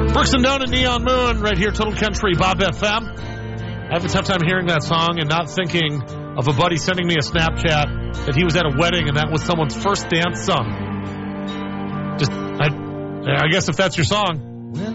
Brooks and Dunn and Neon Moon right here, Total Country, Bob FM. I have a tough time hearing that song and not thinking of a buddy sending me a Snapchat that he was at a wedding and that was someone's first dance song. I guess if that's your song,